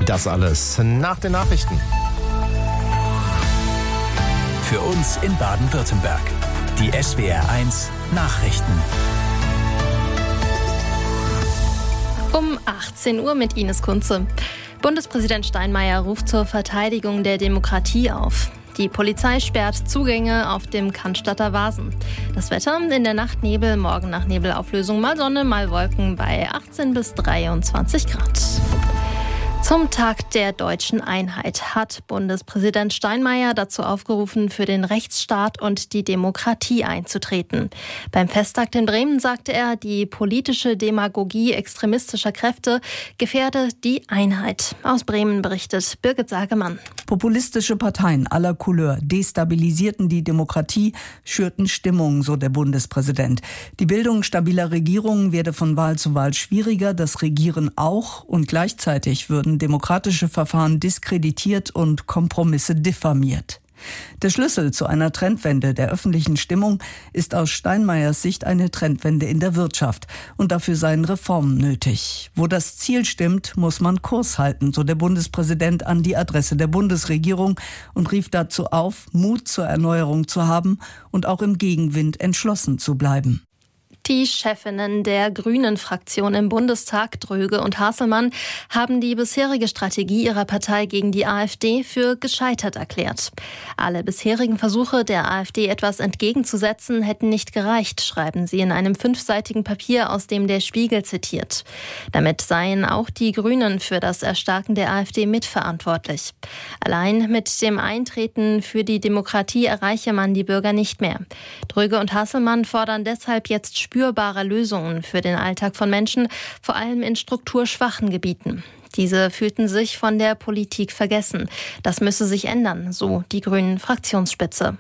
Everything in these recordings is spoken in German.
Das alles nach den Nachrichten. Für uns in Baden-Württemberg. Die SWR1 Nachrichten. Um 18 Uhr mit Ines Kunze. Bundespräsident Steinmeier ruft zur Verteidigung der Demokratie auf. Die Polizei sperrt Zugänge auf dem Cannstatter Wasen. Das Wetter in der Nacht Nebel, morgen nach Nebelauflösung mal Sonne, mal Wolken bei 18 bis 23 Grad. Zum Tag der deutschen Einheit hat Bundespräsident Steinmeier dazu aufgerufen, für den Rechtsstaat und die Demokratie einzutreten. Beim Festtag in Bremen sagte er, die politische Demagogie extremistischer Kräfte gefährde die Einheit. Aus Bremen berichtet Birgit Sagemann. Populistische Parteien aller Couleur destabilisierten die Demokratie, schürten Stimmung, so der Bundespräsident. Die Bildung stabiler Regierungen werde von Wahl zu Wahl schwieriger, das Regieren auch, und gleichzeitig würden demokratische Verfahren diskreditiert und Kompromisse diffamiert. Der Schlüssel zu einer Trendwende der öffentlichen Stimmung ist aus Steinmeiers Sicht eine Trendwende in der Wirtschaft. Und dafür seien Reformen nötig. Wo das Ziel stimmt, muss man Kurs halten, so der Bundespräsident an die Adresse der Bundesregierung und rief dazu auf, Mut zur Erneuerung zu haben und auch im Gegenwind entschlossen zu bleiben. Die Chefinnen der Grünen-Fraktion im Bundestag, Dröge und Hasselmann, haben die bisherige Strategie ihrer Partei gegen die AfD für gescheitert erklärt. Alle bisherigen Versuche der AfD etwas entgegenzusetzen hätten nicht gereicht, schreiben sie in einem 5-seitigen Papier, aus dem der Spiegel zitiert. Damit seien auch die Grünen für das Erstarken der AfD mitverantwortlich. Allein mit dem Eintreten für die Demokratie erreiche man die Bürger nicht mehr. Dröge und Hasselmann fordern deshalb jetzt spürbare Lösungen für den Alltag von Menschen, vor allem in strukturschwachen Gebieten. Diese fühlten sich von der Politik vergessen. Das müsse sich ändern, so die Grünen-Fraktionsspitze.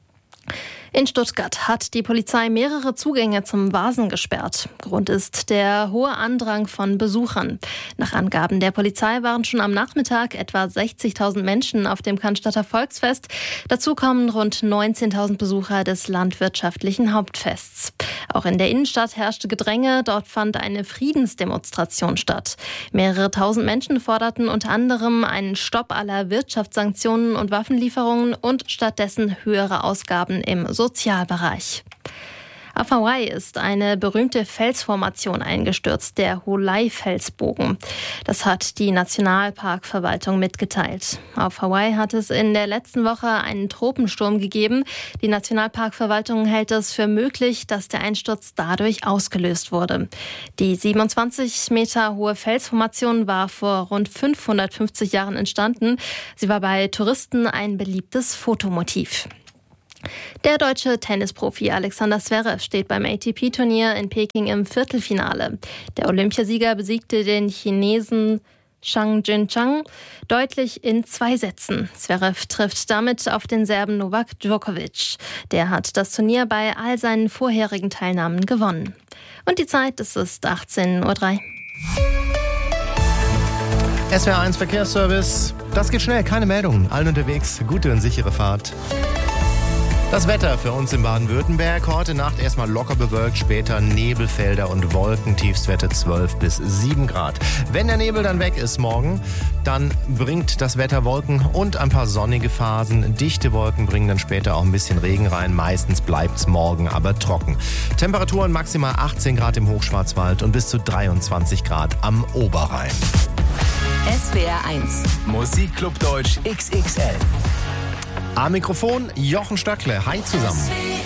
In Stuttgart hat die Polizei mehrere Zugänge zum Vasen gesperrt. Grund ist der hohe Andrang von Besuchern. Nach Angaben der Polizei waren schon am Nachmittag etwa 60.000 Menschen auf dem Cannstatter Volksfest. Dazu kommen rund 19.000 Besucher des landwirtschaftlichen Hauptfests. Auch in der Innenstadt herrschte Gedränge. Dort fand eine Friedensdemonstration statt. Mehrere tausend Menschen forderten unter anderem einen Stopp aller Wirtschaftssanktionen und Waffenlieferungen und stattdessen höhere Ausgaben im Sozialbereich. Auf Hawaii ist eine berühmte Felsformation eingestürzt, der Holei-Felsbogen. Das hat die Nationalparkverwaltung mitgeteilt. Auf Hawaii hat es in der letzten Woche einen Tropensturm gegeben. Die Nationalparkverwaltung hält es für möglich, dass der Einsturz dadurch ausgelöst wurde. Die 27 Meter hohe Felsformation war vor rund 550 Jahren entstanden. Sie war bei Touristen ein beliebtes Fotomotiv. Der deutsche Tennisprofi Alexander Zverev steht beim ATP-Turnier in Peking im Viertelfinale. Der Olympiasieger besiegte den Chinesen Zhang Jinchang deutlich in 2 Sätzen. Zverev trifft damit auf den Serben Novak Djokovic. Der hat das Turnier bei all seinen vorherigen Teilnahmen gewonnen. Und die Zeit, es ist 18:03 Uhr. SWR1 Verkehrsservice. Das geht schnell, keine Meldungen. Allen unterwegs, gute und sichere Fahrt. Das Wetter für uns in Baden-Württemberg. Heute Nacht erstmal locker bewölkt, später Nebelfelder und Wolken, Tiefstwerte 12 bis 7 Grad. Wenn der Nebel dann weg ist morgen, dann bringt das Wetter Wolken und ein paar sonnige Phasen. Dichte Wolken bringen dann später auch ein bisschen Regen rein. Meistens bleibt's morgen aber trocken. Temperaturen maximal 18 Grad im Hochschwarzwald und bis zu 23 Grad am Oberrhein. SWR1 Musikclub Deutsch XXL. Am Mikrofon Jochen Stöckle. Hi zusammen.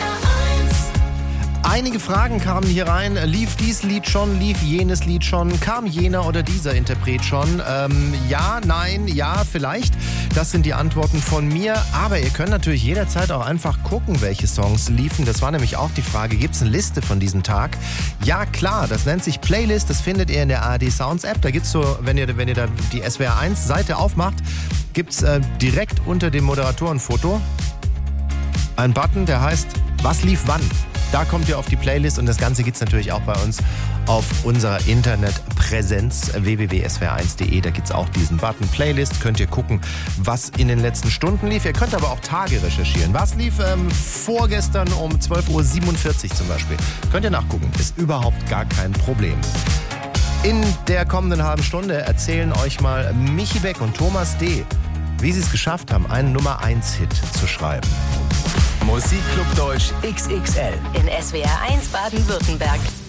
Einige Fragen kamen hier rein. Lief dies Lied schon? Lief jenes Lied schon? Kam jener oder dieser Interpret schon? Ja, nein, ja, vielleicht. Das sind die Antworten von mir. Aber ihr könnt natürlich jederzeit auch einfach gucken, welche Songs liefen. Das war nämlich auch die Frage, gibt es eine Liste von diesem Tag? Ja, klar, das nennt sich Playlist. Das findet ihr in der ARD Sounds App. Da gibt's so, wenn ihr da die SWR1 Seite aufmacht, gibt's direkt unter dem Moderatorenfoto einen Button, der heißt, was lief wann? Da kommt ihr auf die Playlist und das Ganze gibt's natürlich auch bei uns auf unserer Internetpräsenz www.swr1.de. Da gibt's auch diesen Button Playlist. Könnt ihr gucken, was in den letzten Stunden lief. Ihr könnt aber auch Tage recherchieren. Was lief vorgestern um 12:47 Uhr zum Beispiel? Könnt ihr nachgucken. Ist überhaupt gar kein Problem. In der kommenden halben Stunde erzählen euch mal Michi Beck und Thomas D., wie sie es geschafft haben, einen Nummer-1-Hit zu schreiben. Musikclub Deutsch XXL in SWR 1 Baden-Württemberg.